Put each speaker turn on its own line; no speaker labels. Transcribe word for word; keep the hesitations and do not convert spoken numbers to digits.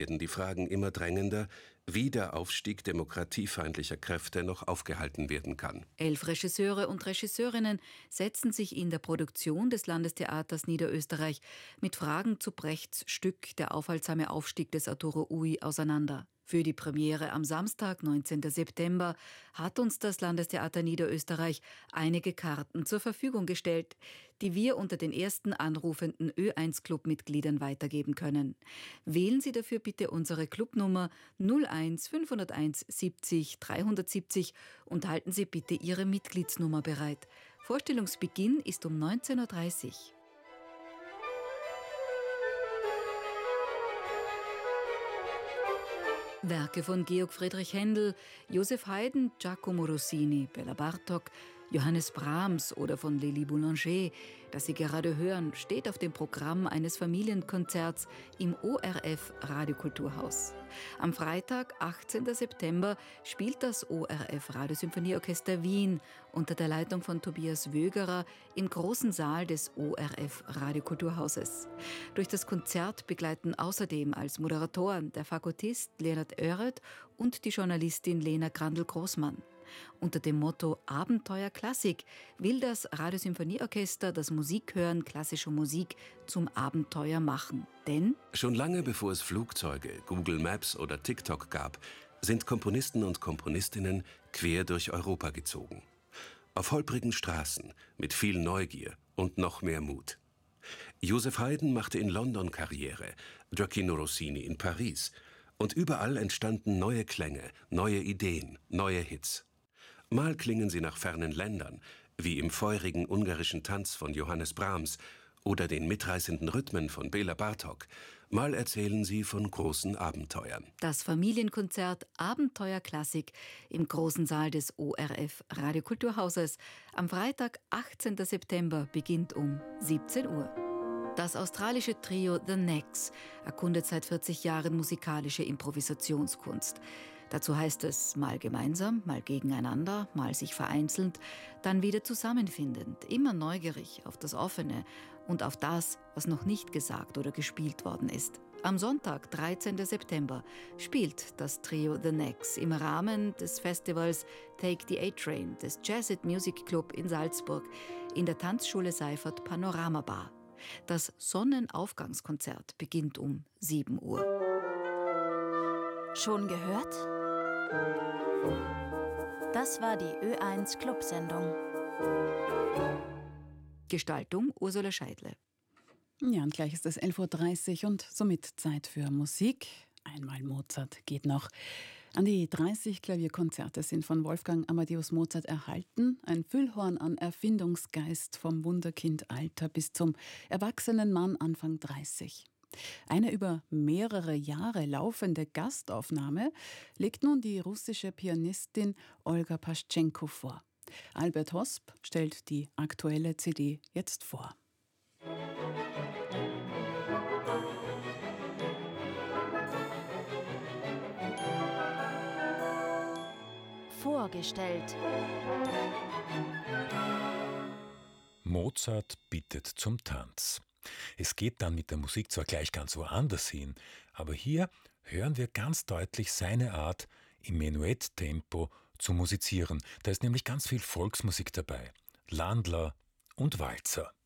werden die Fragen immer drängender, wie der Aufstieg demokratiefeindlicher Kräfte noch aufgehalten werden kann.
Elf Regisseure und Regisseurinnen setzen sich in der Produktion des Landestheaters Niederösterreich mit Fragen zu Brechts Stück Der aufhaltsame Aufstieg des Arturo Ui auseinander. Für die Premiere am Samstag, neunzehnten September, hat uns das Landestheater Niederösterreich einige Karten zur Verfügung gestellt, die wir unter den ersten anrufenden Ö eins Club-Mitgliedern weitergeben können. Wählen Sie dafür bitte unsere Clubnummer null eins fünfhunderteins siebzig dreihundertsiebzig und halten Sie bitte Ihre Mitgliedsnummer bereit. Vorstellungsbeginn ist um neunzehn Uhr dreißig. Werke von Georg Friedrich Händel, Joseph Haydn, Giacomo Rossini, Bela Bartok, Johannes Brahms oder von Lili Boulanger, das Sie gerade hören, steht auf dem Programm eines Familienkonzerts im O R F Radiokulturhaus. Am Freitag, achtzehnten September, spielt das O R F Radiosymphonieorchester Wien unter der Leitung von Tobias Wögerer im großen Saal des O R F Radiokulturhauses. Durch das Konzert begleiten außerdem als Moderatoren der Fagottist Leonhard Oeret und die Journalistin Lena Grandl-Großmann. Unter dem Motto Abenteuer Klassik will das Radiosymphonieorchester das Musikhören klassischer Musik zum Abenteuer machen. Denn
schon lange bevor es Flugzeuge, Google Maps oder TikTok gab, sind Komponisten und Komponistinnen quer durch Europa gezogen. Auf holprigen Straßen, mit viel Neugier und noch mehr Mut. Joseph Haydn machte in London Karriere, Gioacchino Rossini in Paris. Und überall entstanden neue Klänge, neue Ideen, neue Hits. Mal klingen sie nach fernen Ländern, wie im feurigen ungarischen Tanz von Johannes Brahms oder den mitreißenden Rhythmen von Bela Bartok. Mal erzählen sie von großen Abenteuern.
Das Familienkonzert Abenteuer Klassik im großen Saal des O R F Radiokulturhauses am Freitag, achtzehnten September, beginnt um siebzehn Uhr. Das australische Trio The Necks erkundet seit vierzig Jahren musikalische Improvisationskunst. Dazu heißt es mal gemeinsam, mal gegeneinander, mal sich vereinzelt, dann wieder zusammenfindend, immer neugierig auf das Offene und auf das, was noch nicht gesagt oder gespielt worden ist. Am Sonntag, dreizehnten September, spielt das Trio The Necks im Rahmen des Festivals Take the A-Train des Jazz It Music Club in Salzburg in der Tanzschule Seifert Panorama Bar. Das Sonnenaufgangskonzert beginnt um sieben Uhr.
Schon gehört? Das war die Ö eins Clubsendung.
Gestaltung Ursula Scheidle.
Ja, und gleich ist es elf Uhr dreißig und somit Zeit für Musik. Einmal Mozart geht noch. An die dreißig Klavierkonzerte sind von Wolfgang Amadeus Mozart erhalten. Ein Füllhorn an Erfindungsgeist vom Wunderkindalter bis zum erwachsenen Mann Anfang dreißig. Eine über mehrere Jahre laufende Gastaufnahme legt nun die russische Pianistin Olga Paschenko vor. Albert Hosp stellt die aktuelle C D jetzt vor.
Vorgestellt.
Mozart bittet zum Tanz. Es geht dann mit der Musik zwar gleich ganz woanders hin, aber hier hören wir ganz deutlich seine Art, im Menuett-Tempo zu musizieren. Da ist nämlich ganz viel Volksmusik dabei, Landler und Walzer.